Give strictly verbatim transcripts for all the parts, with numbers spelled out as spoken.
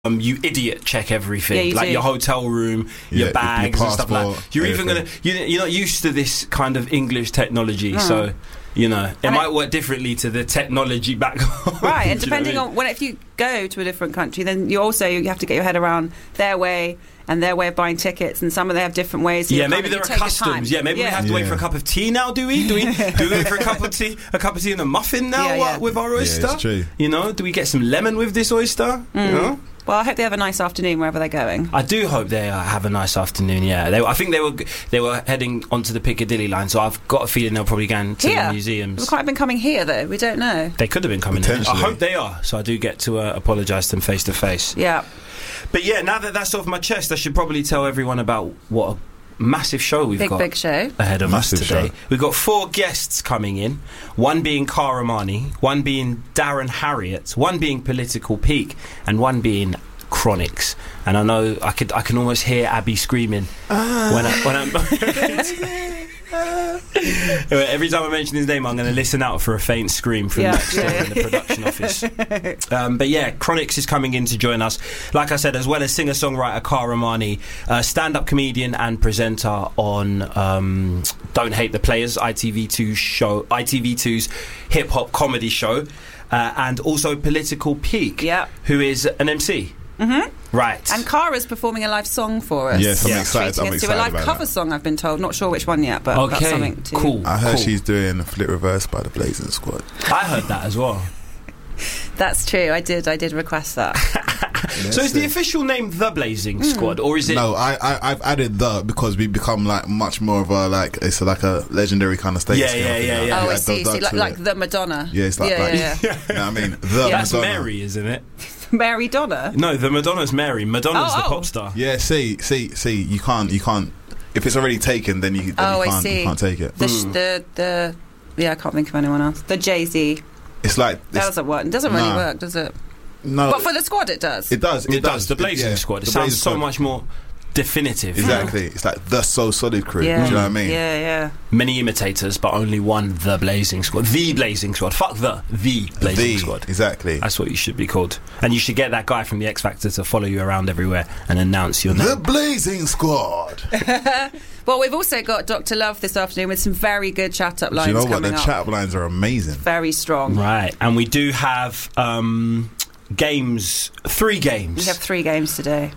Um, you idiot check everything, yeah, you like do. your hotel room, Yeah, your bags your and stuff like passport, that. You're even everything. gonna, you, you're not used to this kind of English technology, Mm. so you know it And might it- work differently to the technology back home. Right, and Do you know depending what I mean? on when, if you go to a different country, then you also you have to get your head around their way and their way of buying tickets, and some of them have different ways. So Yeah, you maybe kind there of are take your time. customs. Yeah, maybe we have to wait Yeah. for a cup of tea now. Do we? Do we? Do we wait for a cup of tea? A cup of tea and a muffin now Yeah, uh, yeah. with our Yeah, oyster. it's true. You know, do we get some lemon with this oyster? You Mm. know. Well, I hope they have a nice afternoon wherever they're going. I do hope they uh, have a nice afternoon. Yeah, they, I think they were they were heading onto the Piccadilly line, so I've got a feeling they'll probably go into Here, the museums. we quite have been coming here though. We don't know. They could have been coming in. I Potentially. hope they are. So I do get to uh, apologise to them face to face. Yeah, But yeah, now that that's off my chest, I should probably tell everyone about what a massive show we've big got big show. ahead of Massive us today. show. We've got four guests coming in. One being Cara Marnie, one being Darren Harriott, one being Political Peak, and one being Chronix. And I know I could I can almost hear Abby screaming when I, when I'm every time I mention his name I'm going to listen out for a faint scream from Yeah, next door yeah, in the production office. Um, but yeah, Chronix is coming in to join us, like I said, as well as singer-songwriter Cara Marnie, uh, stand-up comedian and presenter on um, Don't Hate the Players, I T V two show, I T V two's hip-hop comedy show, uh, and also Political Peak, Yeah. who is an M C. Mm-hmm. Right. And Cara's performing a live song for us. Yes, I'm Yeah. excited. I'm Treating us to excited a live about cover that. song, I've been told. Not sure which one yet, but that's Okay, something to... cool. I heard cool. she's doing a Flip Reverse by the Blazing Squad. I heard that as well. That's true. I did. I did request that. So is the official name The Blazing Squad, or is it? No, I, I I've added the because we become like much more of a like it's like a legendary kind of status. Yeah, kind yeah, of thing. yeah, yeah. Oh, I add see. the see like, to like it. the Madonna. Yeah, it's like yeah, like yeah, yeah. you know what I mean the Yeah. That's Madonna. Mary, isn't it? Mary Donna. No, the Madonna's Mary. Madonna's Oh, the oh. pop star. Yeah, see, see, see. You can't, you can't. If it's already taken, then you, then Oh, you I can't, see. you can't take it. The, sh Mm. the the yeah, I can't think of anyone else. The Jay-Z. It's like That it's, doesn't work. It doesn't really Nah. work, does it? no. But for the squad, it does. it does. It, It does. The Blazing yeah, Squad. It the sounds Blazing so Squad. much more definitive. Exactly. It's like the So Solid crew. Yeah. Do you know what I mean? Yeah, yeah. Many imitators, but only one. The Blazing Squad. The Blazing Squad. Fuck the. The Blazing The, Squad. exactly. That's what you should be called. And you should get that guy from the X Factor to follow you around everywhere and announce your The name. Blazing Squad. Well, we've also got Doctor Love this afternoon with some very good chat-up Do lines you know what? coming The up. chat lines are amazing. Very strong. Right. And we do have um, games. Three games. We have three games today.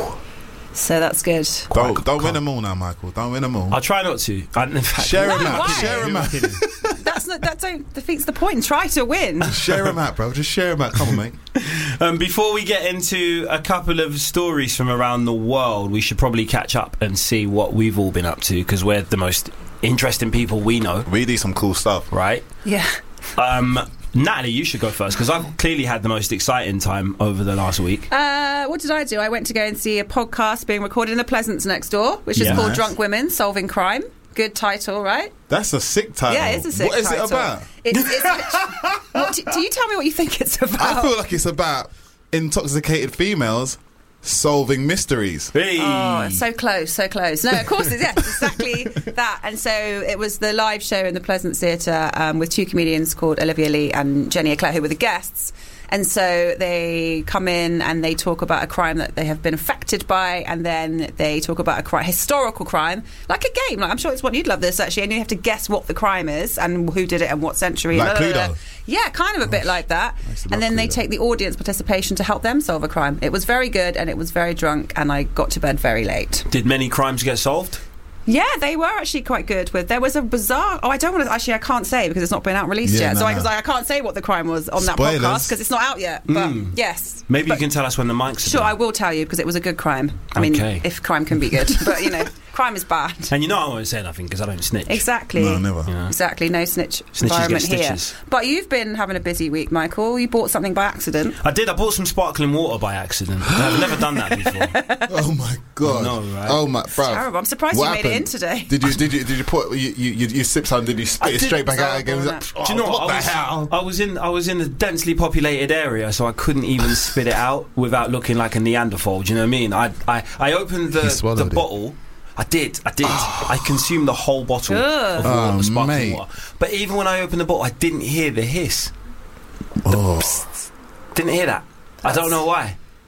So that's good. Don't Quite- don't win quite- them all now, Michael. Don't win them all. I'll try not to. I, in fact, Share No, them out. why? Share them out. That's not, that don't defeats the point. Try to win. Share them out, bro. Just share them out. Come on, mate. Um, before we get into a couple of stories from around the world, we should probably catch up and see what we've all been up to, because we're the most interesting people we know, We do some cool stuff. right? Yeah. Um, Natalie, you should go first, because I've clearly had the most exciting time over the last week. Uh, what did I do? I went to go and see a podcast being recorded in the Pleasance next door, which is Yeah. called Nice. Drunk Women Solving Crime. Good title, right? That's a sick title. Yeah, it's a sick What is title. it about? It's, it's, what, do, do you tell me what you think it's about? I feel like it's about intoxicated females solving mysteries. Hey! Oh, so close, so close. No, of course, it's, yes, exactly that. And so it was the live show in the Pleasance Theatre um, with two comedians called Olivia Lee and Jenny Eclair, who were the guests. And so they come in and they talk about a crime that they have been affected by, and then they talk about a crime, historical crime, like a game. Like, I'm sure it's what you'd love this actually, and you have to guess what the crime is and who did it and what century. Like blah, blah, blah. Cluedo? Yeah, kind of a bit like that. I used to And love then they Cluedo. take the audience participation to help them solve a crime. It was very good, and it was very drunk, and I got to bed very late. Did many crimes get solved? Yeah, they were actually quite good with. There was a bizarre. Oh, I don't want to. Actually, I can't say because it's not been out released Yeah, yet. no, so I no. was like, I can't say what the crime was on that Spoilers. podcast because it's not out yet. But Mm. yes, Maybe But- you can tell us when the mics are Sure, I done. will tell you because it was a good crime. I mean, Okay. if crime can be good, but you know, crime is bad. And you know I won't say nothing because I don't snitch. Exactly. No, never. You know? Exactly. No snitch Snitches environment get here. stitches. But you've been having a busy week, Michael. You bought something by accident. I did. I bought some sparkling water by accident. I've never done that before. Oh my god! I know, right? Oh my, bro! Terrible. I'm surprised What you made it in happened? today. Did you did you did you put you you, you, you sipped some? Did you spit I it did. straight back out again? It was Horrible, like, Do you know oh, what? what I the was, hell? I was in I was in a densely populated area, so I couldn't even spit it out without looking like a Neanderthal. Do you know what I mean? I I, I opened He the swallowed the it. bottle. I did. I did. I consumed the whole bottle Ugh. of water, Oh, sparkling mate. water. But even when I opened the bottle, I didn't hear the hiss. Oh. Didn't hear that. I don't know why.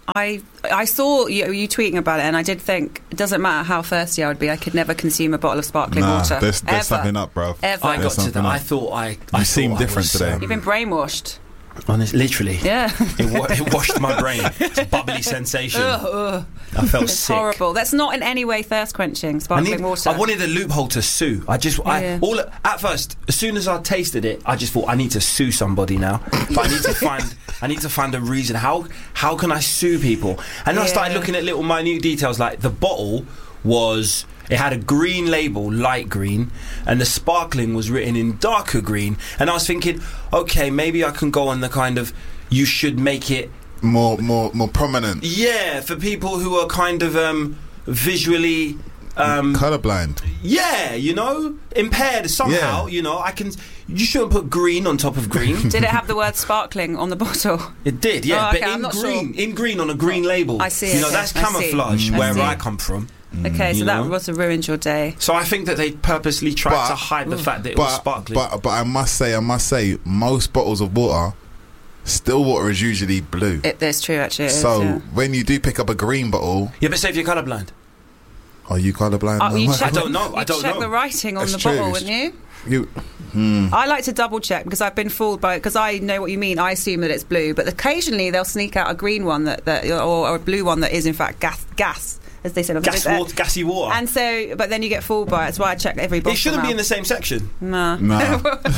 I I saw you, you tweeting about it, and I did think it doesn't matter how thirsty I would be, I could never consume a bottle of sparkling nah, water. there's, there's ever. something up, bro. Ever. I got There's to that. something I up. thought I. You I seem thought I different was, today. um, You've been brainwashed. honest, literally. Yeah. It, wa- it washed my brain. It's a bubbly sensation. Ugh, ugh. I felt It's sick. horrible. That's not in any way thirst quenching. I, Sparkling need, water. I wanted a loophole to sue. I just, Yeah. I all at first, as soon as I tasted it, I just thought I need to sue somebody now. But I need to find, I need to find a reason. How, how can I sue people? And then I started Yeah. looking at little minute details, like the bottle was. It had a green label, light green, and the sparkling was written in darker green. And I was thinking, okay, maybe I can go on the kind of, you should make it, More, more, more prominent. yeah, for people who are kind of um, visually, um, Colorblind. yeah, you know, impaired somehow. Yeah. You know, I can. You shouldn't put green on top of green. Did it have the word sparkling on the bottle? It did, yeah, Oh, okay, but I'm in not green, sure. in green on a green label. I see, You know, okay, that's I see. camouflage Mm. I where see. I come from. Okay, so You that know? was ruined your day. So I think that they purposely tried But- to hide the fact that it was But, sparkling. but, but I must say, I must say, most bottles of water, still water is usually blue. It, that's true, actually. It is, so yeah. when you do pick up a green bottle, yeah, but say if you're colourblind. are you colorblind? Oh, you No. check, I don't know. I you don't check know. the writing on It's the true, bottle, it's- wouldn't you? You, hmm. I like to double check because I've been fooled by it because I know what you mean. I assume that it's blue, but occasionally they'll sneak out a green one that, that or, or a blue one that is in fact gas, gas as they said on the Gas bit. water, gassy water. And so, but then you get fooled by it. That's why I check every bottle. it shouldn't now. be in the same section. Nah. Nah.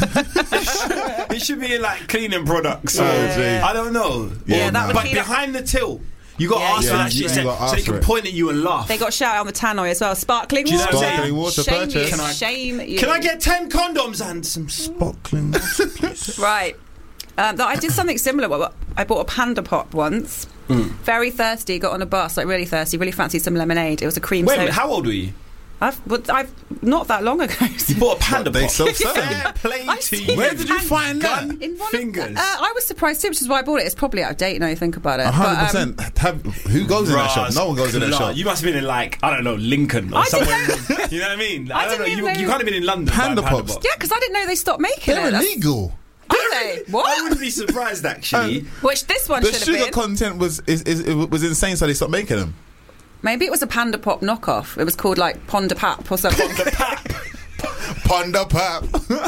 It should be in like cleaning products. Oh, or- gee. I don't know. Yeah, Or- that would but be like- behind the till, you got to Yeah, ask you for got that to. shit, You so, got to so they ask can for it. point at you and laugh. They got shout out on the tannoy as well. Sparkling Do you know water. what I'm saying? Sparkling water Shame purchase. you. Can I- Shame you. Can I get ten condoms and some sparkling water, please? Right. Um, I did something similar. Well, I bought a Panda Pop once. Mm. Very thirsty. Got on a bus, like really thirsty. Really fancied some lemonade. It was a cream Wait a soda. minute, how old were you? I've, well, I've not that long ago. You bought a Panda They Pop. self-sell Fair them. play I've to seen you. Where did you find that? Gun In one fingers. Of, uh, I was surprised too, which is why I bought it. It's probably out of date now you think about it. A But, hundred um, percent. Have who goes in that shop? No one goes in that Nah, shop. You must have been in like I don't know Lincoln or I didn't somewhere. You know what I mean? I I, don't didn't know. even You, know- you can't have been in London. Panda buying Pops. yeah, because I didn't know they stopped making They're it. That's- illegal. Are they? I What? wouldn't be surprised actually. Which this one The should have sugar been. content was is, is, it was insane, so they stopped making them. Maybe it was a Panda Pop knockoff. It was called like Ponda Pap or something. The pap. Panda Pap.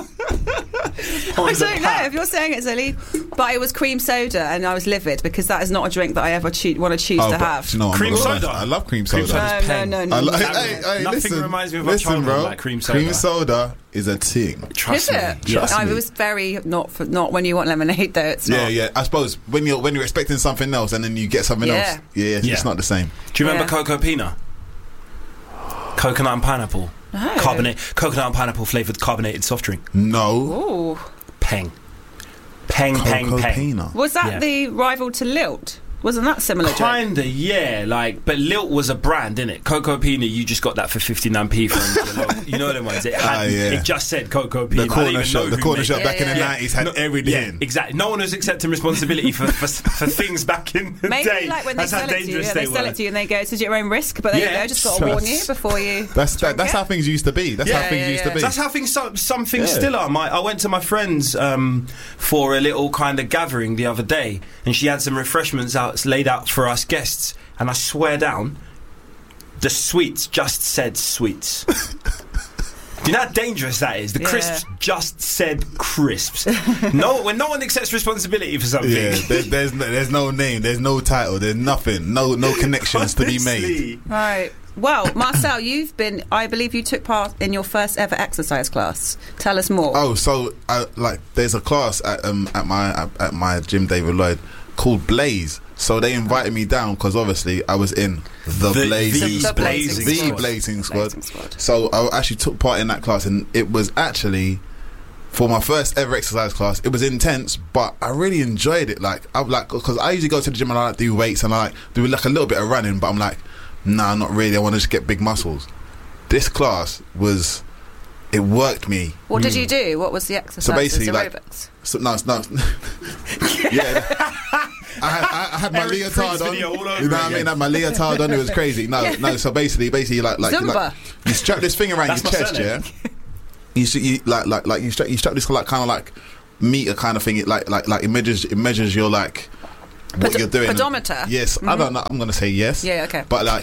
I don't know if you're saying it's illegal, but it was cream soda, and I was livid because that is not a drink that I ever choo- want to choose Oh, to but have. you know, I'm Cream not gonna soda. lie. I love cream Cream soda. soda's No, pain. no, no, I no. lo- That- hey, hey, nothing listen, reminds me of my listen, childhood bro. like cream soda. Cream soda is a thing. Trust Is me. it? Yes. Trust I me. was very not for, not when you want lemonade though. It's Yeah, not. yeah. I suppose when you're when you're expecting something else and then you get something Yeah. else, yeah, Yeah. it's not the same. Do you remember Yeah. Cocoa Pina? Coconut and pineapple. No. Carbonate, coconut and pineapple flavoured carbonated soft drink. No, Ooh. Peng. Peng, peng, Cocoa peng. Pina. Was that Yeah. the rival to Lilt? Wasn't that similar? drink? Kinda, yeah. Like, but Lilt was a brand, innit? Cocoa Pina, you just got that for fifty-nine p from your local- you know them ones. It, had, Ah, yeah. it just said Cocoa Pina. The I don't corner even shop, know the who corner made shop it. back in the Yeah, yeah. nineties had No, everything. Yeah, exactly. No one was accepting responsibility for, for for things back in the Maybe day. like when they That's how sell it to you, dangerous yeah, they, they sell were. it to you and they go, it's at your own risk, but there Yeah. you go, just got to warn you before you. That's that, drink that's it. how things used to be. That's Yeah, how things yeah, used yeah. to be. That's how things. Some, some things Yeah. still are. My, I went to my friend's um, for a little kind of gathering the other day, and she had some refreshments out laid out for us guests. And I swear down, the sweets just said sweets. Do you know how dangerous that is? The Yeah. crisps just said crisps. No, when no one accepts responsibility for something. Yeah, there, there's no, there's no name, there's no title, there's nothing, no no connections to be made. Honestly. Right. Well, Marcel, you've been, I believe you took part in your first ever exercise class. Tell us more. Oh, so I, like, there's a class at um at my at, at my gym, David Lloyd, called Blaze. So they invited me down because obviously I was in the, The- Blazing the Squad. Blazing the Squad. Blazing Squad. Blazing Squad. So I actually took part in that class, and it was actually for my first ever exercise class. It was intense, but I really enjoyed it. Like I like because I usually go to the gym and I like do weights and I like do like a little bit of running, but I'm like, nah, not really. I want to just get big muscles. This class was, it worked me. What did you do? What was the exercise? So basically, like- aerobics? So, no, it's not. yeah. I had, I, I had my Eric leotard Prince on. video all over You know what I again. mean? I had my leotard on. It was crazy. No, no. So basically, basically, like, like, Zumba. like you strap this thing around That's your my chest, surname. yeah. You see, you like, like, like you strap, you strap this like kind of like meter kind of thing. It like, like, like it measures, it measures your like what Pod- you're doing. Pedometer? Yes, Mm-hmm. I don't know. I'm going to say yes. Yeah, okay. But like,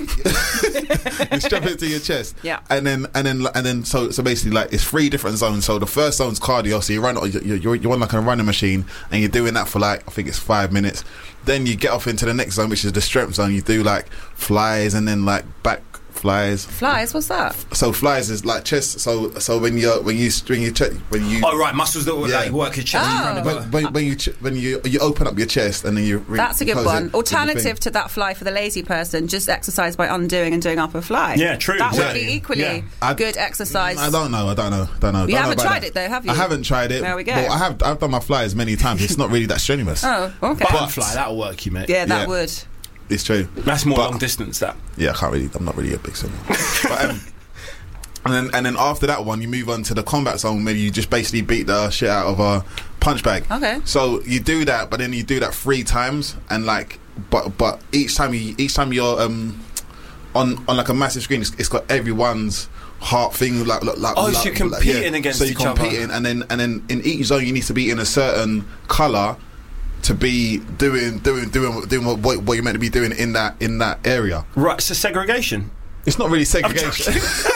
you strap it to your chest. Yeah. And then and then and then so so basically like it's three different zones. So the first zone's cardio. So you run you're you're, you're on like a running machine and you're doing that for like I think it's five minutes. Then you get off into the next zone, which is the strength zone. You do like flies and then like back flies. Flies? What's that? So flies is like chest. So so when you when you when you ch- when you Oh right, muscles that Yeah. like work your chest. Oh. and when, run when, when you ch- when you you open up your chest and then you re- That's a good close one. it with the Alternative thing. to that fly for the lazy person, just exercise by undoing and doing up a fly. Yeah, true, That would exactly. be equally Yeah. I- good exercise. I don't know. I don't know. Don't know. You don't haven't know about tried that. it though, have you? I haven't tried it. There we go. Well, I have. I've done my flies many times. It's not really that strenuous. Oh, okay. Butterfly, that'll work you, mate. yeah, that Yeah. would. It's true. That's more But- long distance. That. Yeah, I can't really. I'm not really a big swimmer. But, um, and then and then after that one, you move on to the combat zone where you just basically beat the shit out of a punch bag. Okay. So you do that, but then you do that three times, and like, but but each time you each time you're um on on like a massive screen, it's, it's got everyone's heart thing like like, like Oh, so like, you're competing against so you're each other. competing, and then and then in each zone you need to be in a certain color to be doing doing doing doing what, what you're meant to be doing in that in that area. Right, so segregation. It's not really segregation.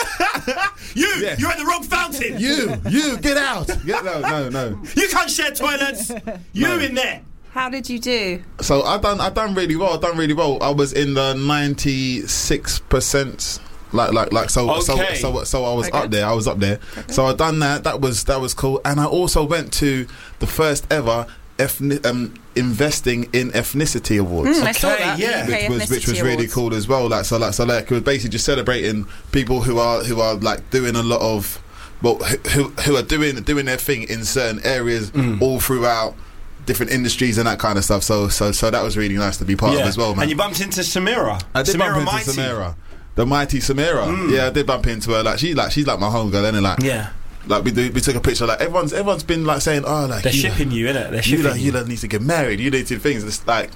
You, Yeah. you're at the wrong fountain. you you get out. Yeah, no no no. You can't share toilets. You No. in there. How did you do? So I done I done really well. I done really well. I was in the ninety-six percent. Like like like so Okay. so so so I was Okay. up there. I was up there. So I done that. That was that was cool. And I also went to the first ever ethni- um, investing in ethnicity awards. Mm, I saw Okay, that. the yeah. U K Which was which was Ethnicity really Awards. cool as well. Like so like so like it was basically just celebrating people who are who are like doing a lot of well who who are doing doing their thing in certain areas Mm. all throughout different industries and that kind of stuff. So so so that was really nice to be part of as well, man. And you bumped into Samira. I did Samira bump into Mighty. Samira, the mighty Samira. Mm. Yeah, I did bump into her. Like she like she's like my homegirl, and like Yeah. like we do, we took a picture. Like everyone's everyone's been like saying, oh, like They're you shipping you, innit? They're you shipping like, you. you like, need to get married. You need to do things. It's like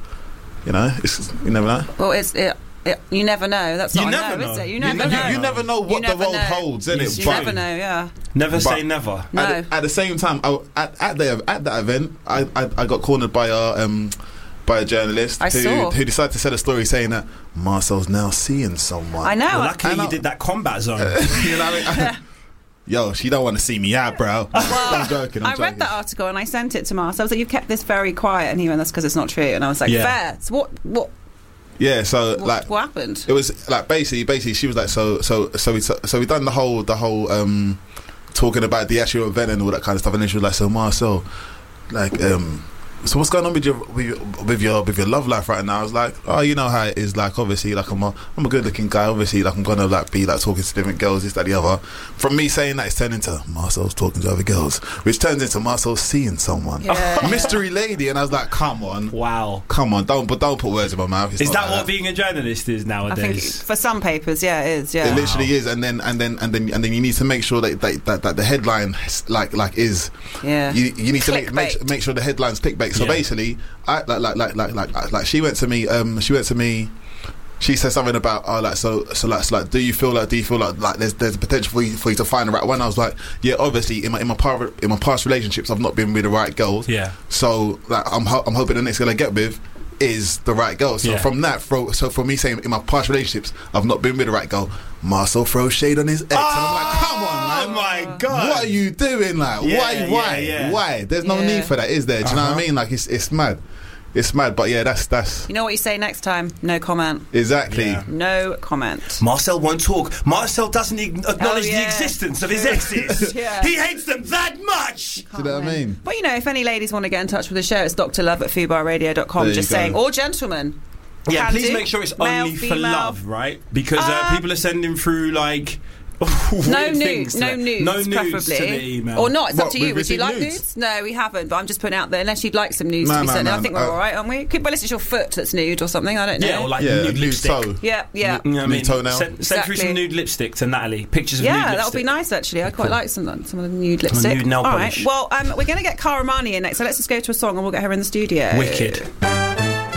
you know, it's you never know. Well, it's it, it, you never know. That's You not never a no, know. is it? You You never never know. know. You never know what You the never road know. holds, innit? You But- never know. Yeah. Never say But- never. No. At, the, at the same time, I, at, at the at that event, I, I I got cornered by a um by a journalist I who saw. who decided to tell a story saying that Marcel's now seeing someone. I know. Well, I- luckily I know. you did that combat zone. You know what I mean? Yo, she don't want to see me out, bro. I'm joking. I'm I joking. read that article and I sent it to Mars. I was like, "You've kept this very quiet," and he went, "That's because it's not true." And I was like, Yeah. "Fair." So what? What? Yeah, so What, like what happened? it was like basically basically she was like so so so we so we done the whole the whole um talking about the actual event and all that kind of stuff, and then she was like, so Marcel, like um so what's going on with your with your with your, with your love life right now? I was like, oh, you know how it is. Like obviously, like I'm a I'm a good looking guy. Obviously, like I'm gonna like be like talking to different girls, this that the other. From me saying that, it's turned into Marcel's talking to other girls, which turns into Marcel seeing someone, Yeah. mystery lady, and I was like, come on. Wow. Come on, don't but don't put words in my mouth. It's Is not that like what being a journalist is I think nowadays? for some papers, yeah, it is. Yeah. It literally is, and then and then and then and then you need to make sure that that, that, that the headline like like is Yeah. you you need to make, make Clickbait. make sure the headline's clickbait. So Yeah. basically, I like like like like like like she went to me. Um, she went to me. She said something about oh like so so like, so like do you feel like do you feel like like there's there's a potential for you for you to find the right one? I was like, yeah, obviously in my in my par- in my past relationships I've not been with the right girls. Yeah. So like I'm ho- I'm hoping the next girl I get with is the right girl. So Yeah. from that, fro- so for me saying in my past relationships I've not been with the right girl, Marcel throws shade on his ex, and I'm like, come on, man. Oh my god. What are you doing? Like, Yeah, why, why, yeah, yeah. why? There's no Yeah. need for that, is there? Do you know what Uh-huh. I mean? Like, it's it's mad, it's mad. But yeah, that's that's You know what you say next time? No comment. exactly. Yeah. No comment. Marcel won't talk. Marcel doesn't e- acknowledge Oh, yeah. the existence of his exes. Yeah. He hates them that much. Do you know what I mean? But you know, if any ladies want to get in touch with the show, it's Doctor Love at fubar radio dot com. There you Just go. saying, or gentlemen. Yeah, Can please do. make sure it's Male, only for female. love, right? Because uh, Uh, people are sending through like No weird nudes, things no to- nudes, no nudes preferably, to the email. or not. It's What, up to you. we've Would you received like nudes? nudes? No, we haven't. But I'm just putting out there. Unless you'd like some nudes No, to be no, sent, no, I think we're uh, all right, aren't we? Could, well, it's your foot that's nude or something. I don't know. Yeah, or like Yeah, nude nude lipstick. toe. yeah, yeah. You know what I Nude mean? toenail. Send, send through some Exactly. nude lipstick to Natalie. Pictures of nude Yeah, lipstick. that would be nice actually. I quite Cool. like some some of the nude lipstick. nude nail All right. polish. Well, um, we're going to get Cara Marni in next, so let's just go to a song and we'll get her in the studio. Wicked.